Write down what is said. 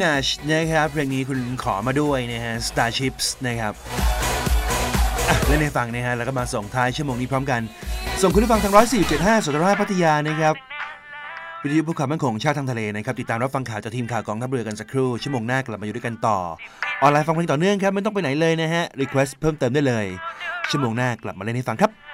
Minaj นะครับเพลงนี้คุณขอมาด้วยนะฮะ Starships นะครับเล่นให้ฟังนะฮะแล้วก็มาส่งท้ายชั่วโมงนี้พร้อมกันส่งคุณผู้ฟังทาง 104.5 สทร5พัทยานะครับวิทยุภูเขามั่นคงชาติทางทะเลนะครับติดตามรับฟังข่าวจากทีมข่าวกองทัพเรือกันสักครู่ชั่วโมงหน้ากลับมาอยู่ด้วยกันต่อออนไลน์ฟังเพลงต่อเนื่องครับไม่ต้องไปไหนเลยนะฮะรีเควสต์เพิ่มเติมได้เลยชั่วโมงหน้ากลับมาเล่นให้ฟังครับ